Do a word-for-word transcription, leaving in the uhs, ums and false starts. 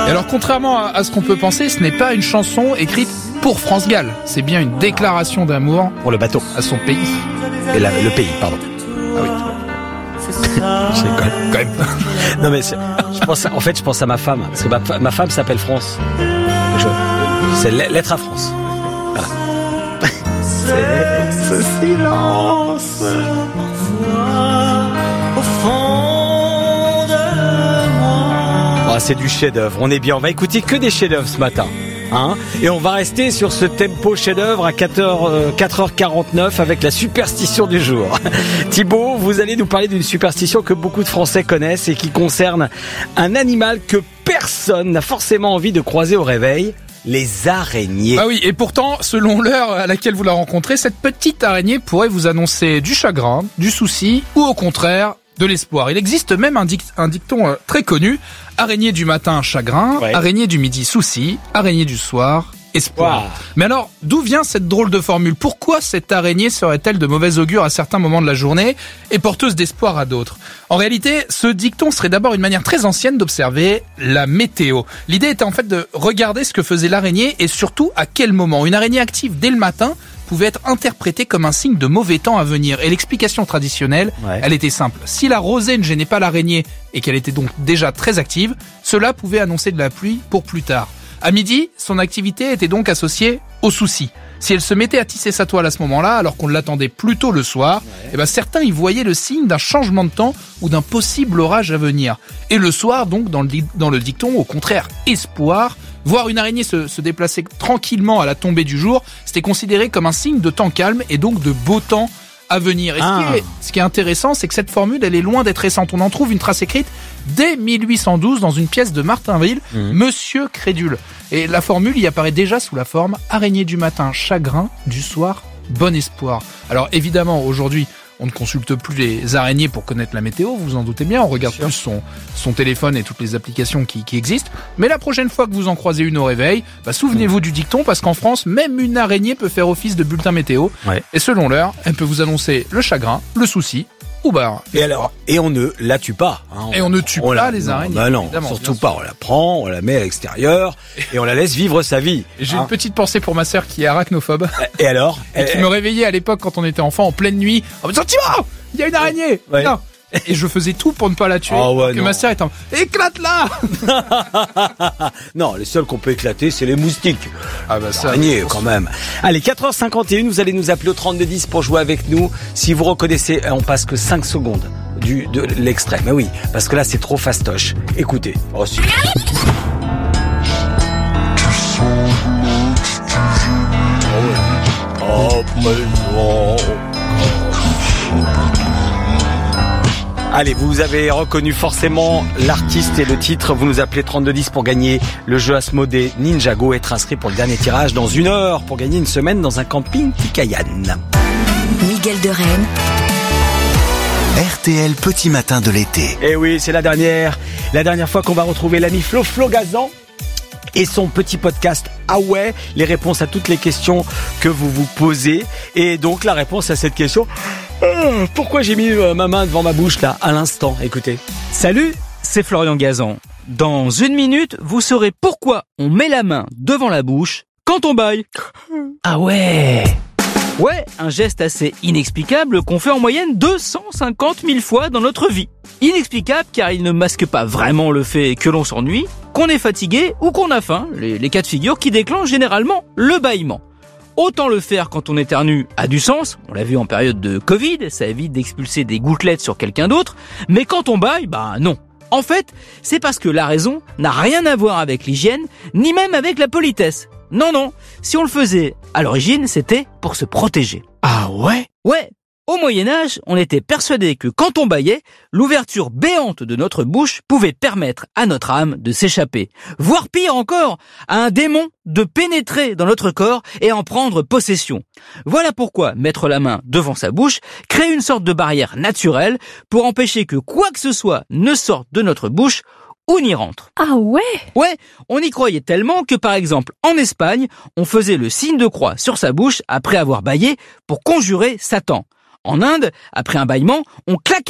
Et alors, contrairement à, à ce qu'on peut penser, ce n'est pas une chanson écrite pour France Gall. C'est bien une déclaration d'amour pour le bateau, à son pays. Et la, le pays, pardon. Ah oui. Je rigole quand même. Non mais c'est, je pense, en fait, je pense à ma femme parce que ma, ma femme s'appelle France. Je, c'est lettre à France. Voilà. C'est ce silence au fond de moi. Oh, c'est du chef-d'œuvre. On est bien. On va écouter que des chefs-d'œuvre ce matin. Hein, et on va rester sur ce tempo chef-d'œuvre à quatre heures quarante-neuf avec la superstition du jour. Thibaut, vous allez nous parler d'une superstition que beaucoup de Français connaissent et qui concerne un animal que personne n'a forcément envie de croiser au réveil, les araignées. Ah oui, et pourtant, selon l'heure à laquelle vous la rencontrez, cette petite araignée pourrait vous annoncer du chagrin, du souci ou au contraire de l'espoir. Il existe même un, dict- un dicton euh, très connu: araignée du matin, chagrin, ouais. Araignée du midi, souci, araignée du soir, espoir. Wow. Mais alors, d'où vient cette drôle de formule? Pourquoi cette araignée serait-elle de mauvais augure à certains moments de la journée et porteuse d'espoir à d'autres? En réalité, ce dicton serait d'abord une manière très ancienne d'observer la météo. L'idée était en fait de regarder ce que faisait l'araignée et surtout à quel moment. Une araignée active dès le matin pouvait être interprétée comme un signe de mauvais temps à venir. Et l'explication traditionnelle, ouais. elle était simple. Si la rosée ne gênait pas l'araignée et qu'elle était donc déjà très active, cela pouvait annoncer de la pluie pour plus tard. À midi, son activité était donc associée au souci. Si elle se mettait à tisser sa toile à ce moment-là, alors qu'on l'attendait plus tôt le soir, ouais. eh ben certains y voyaient le signe d'un changement de temps ou d'un possible orage à venir. Et le soir, donc, dans le, dans le dicton, au contraire, espoir. Voir une araignée se, se déplacer tranquillement à la tombée du jour, c'était considéré comme un signe de temps calme et donc de beau temps à venir. Et ah. ce, qui est, ce qui est intéressant, c'est que cette formule, elle est loin d'être récente. On en trouve une trace écrite dès mille huit cent douze dans une pièce de Martinville, mmh. Monsieur Crédule. Et la formule y apparaît déjà sous la forme araignée du matin, chagrin, du soir, bon espoir. Alors évidemment, aujourd'hui, on ne consulte plus les araignées pour connaître la météo, vous vous en doutez bien, on regarde bien plus son, son téléphone et toutes les applications qui, qui existent. Mais la prochaine fois que vous en croisez une au réveil, bah, souvenez-vous mmh. du dicton, parce qu'en France, même une araignée peut faire office de bulletin météo. Ouais. Et selon l'heure, elle peut vous annoncer le chagrin, le souci, ou bah... Et alors, et on ne la tue pas. Hein, et on ne tue on pas la, les araignées. Non, bah non surtout pas, on la prend, on la met à l'extérieur, et on la laisse vivre sa vie. Et j'ai hein. une petite pensée pour ma sœur qui est arachnophobe. Et alors Et elle, qui me réveillait à l'époque quand on était enfant en pleine nuit, en me disant « Thibaut, il y a une araignée ouais. !» Non. Et je faisais tout pour ne pas la tuer. Oh ouais, que non. ma sœur est en éclate-la. Non, les seuls qu'on peut éclater, c'est les moustiques. Ah bah ça. Araignée, quand même. Allez, quatre heures cinquante et une, vous allez nous appeler au trente-deux dix pour jouer avec nous. Si vous reconnaissez, on passe que cinq secondes du de l'extrait. Mais oui, parce que là c'est trop fastoche. Écoutez. Oh, si. Oh, oh, Allez, vous avez reconnu forcément l'artiste et le titre. Vous nous appelez trente-deux dix pour gagner le jeu Asmodée Ninjago. Être inscrit pour le dernier tirage dans une heure pour gagner une semaine dans un camping Tikayan. Miguel de Rennes. R T L Petit Matin de l'été. Eh oui, c'est la dernière. La dernière fois qu'on va retrouver l'ami Flo Flo Gazan et son petit podcast Ah ouais, les réponses à toutes les questions que vous vous posez. Et donc la réponse à cette question, euh, pourquoi j'ai mis euh, ma main devant ma bouche là à l'instant? Écoutez. Salut, c'est Florian Gazan. Dans une minute, vous saurez pourquoi on met la main devant la bouche quand on baille. Ah ouais. Ouais, un geste assez inexplicable qu'on fait en moyenne deux cent cinquante mille fois dans notre vie. Inexplicable car il ne masque pas vraiment le fait que l'on s'ennuie, qu'on est fatigué ou qu'on a faim, les, les cas de figure qui déclenchent généralement le bâillement. Autant le faire quand on éternue a du sens, on l'a vu en période de Covid, ça évite d'expulser des gouttelettes sur quelqu'un d'autre, mais quand on baille, bah non. En fait, c'est parce que la raison n'a rien à voir avec l'hygiène, ni même avec la politesse. Non, non, si on le faisait à l'origine, c'était pour se protéger. Ah ouais ? Ouais. Au Moyen-Âge, on était persuadé que quand on bâillait, l'ouverture béante de notre bouche pouvait permettre à notre âme de s'échapper. Voire pire encore, à un démon de pénétrer dans notre corps et en prendre possession. Voilà pourquoi mettre la main devant sa bouche crée une sorte de barrière naturelle pour empêcher que quoi que ce soit ne sorte de notre bouche ou n'y rentre. Ah ouais ? Ouais, on y croyait tellement que par exemple en Espagne, on faisait le signe de croix sur sa bouche après avoir bâillé pour conjurer Satan. En Inde, après un bâillement, on claquait